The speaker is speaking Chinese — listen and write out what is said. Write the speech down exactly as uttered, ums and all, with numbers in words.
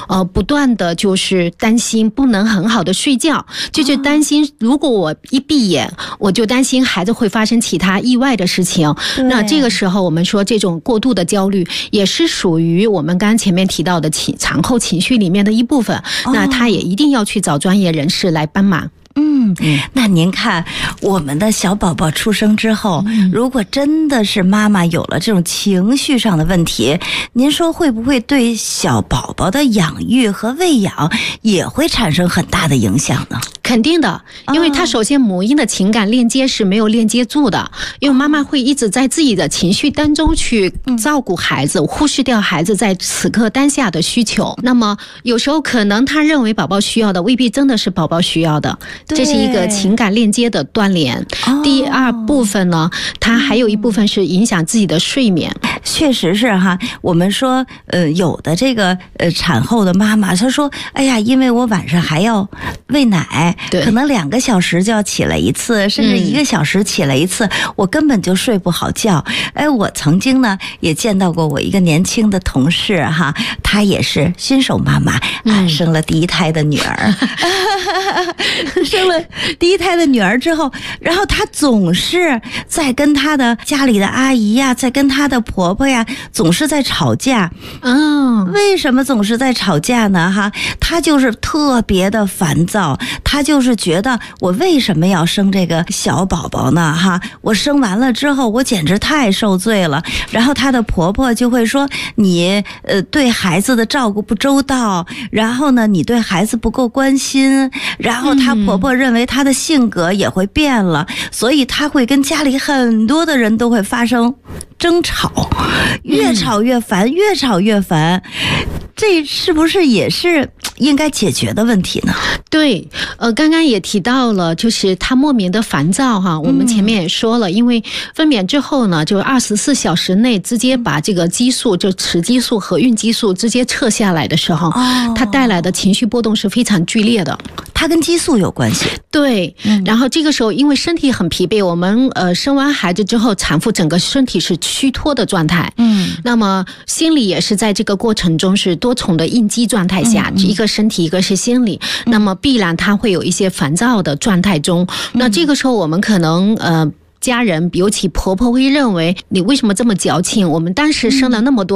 呃不断的就是担心不能很好的睡觉，就是担心如果我一闭眼，我就担心孩子会发生其他意外的事情。那这个时候我们说这种过度的焦虑也是属于我们刚刚前面提到的情产后情绪里面的一部分，那他也一定要去找专业人士来帮忙。 嗯，那您看我们的小宝宝出生之后，嗯、如果真的是妈妈有了这种情绪上的问题，您说会不会对小宝宝的养育和喂养也会产生很大的影响呢？ 肯定的，因为他首先母婴的情感链接是没有链接住的，因为妈妈会一直在自己的情绪当中去照顾孩子，忽视掉孩子在此刻当下的需求。那么有时候可能他认为宝宝需要的未必真的是宝宝需要的，这是一个情感链接的断联。第二部分呢，它还有一部分是影响自己的睡眠。 确实是哈，我们说呃有的这个呃产后的妈妈她说，哎呀，因为我晚上还要喂奶，可能两个小时就要起来一次，甚至一个小时起来一次，嗯、我根本就睡不好觉。哎，我曾经呢也见到过我一个年轻的同事哈，她也是新手妈妈，嗯、啊，生了第一胎的女儿，生了第一胎的女儿之后，然后她总是在跟她的家里的阿姨呀，在跟她的婆婆呀，总是在吵架。 嗯， 为什么总是在吵架呢？哈，她就是特别的烦躁，她就是觉得我为什么要生这个小宝宝呢？哈，我生完了之后，我简直太受罪了。然后她的婆婆就会说，你呃对孩子的照顾不周到，然后呢，你对孩子不够关心，然后她婆婆认为她的性格也会变了，嗯、所以她会跟家里很多的人都会发生争吵，越吵越烦，越吵越烦。这是不是也是应该解决的问题呢？ 对，呃，刚刚也提到了，就是他莫名的烦躁哈。我们前面也说了，嗯、因为分娩之后呢，就二十四小时内直接把这个激素，就雌激素和孕激素直接撤下来的时候，哦、它带来的情绪波动是非常剧烈的。 它跟激素有关系。 对，嗯、然后这个时候因为身体很疲惫，我们呃生完孩子之后，产妇整个身体是虚脱的状态，嗯，那么心理也是在这个过程中是多重的应激状态下，嗯嗯、一个身体一个是心理，嗯、那么必然它会有一些烦躁的状态中，嗯、那这个时候我们可能呃家人尤其婆婆会认为你为什么这么矫情，我们当时生了那么多